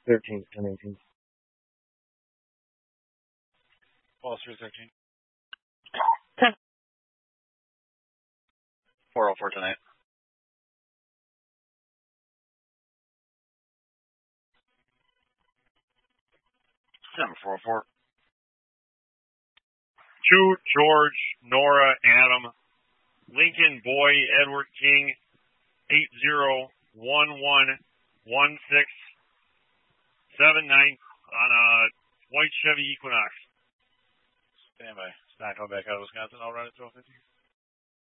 13, 10-18. Ball 313. 404 tonight. 404. 2, George, Nora, Adam, Lincoln, Boy, Edward, King, 80111679 on a white Chevy Equinox. Stand by. It's not coming back out of Wisconsin. I'll run it 1250.